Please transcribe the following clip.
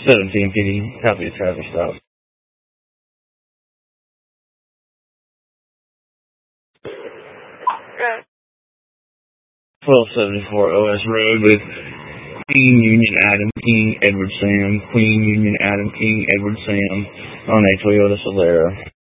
17 PD, copy of traffic stop. Right. 1274 OS Road with Queen Union Adam King Edward Sam, Queen Union Adam King Edward Sam on a Toyota Solera.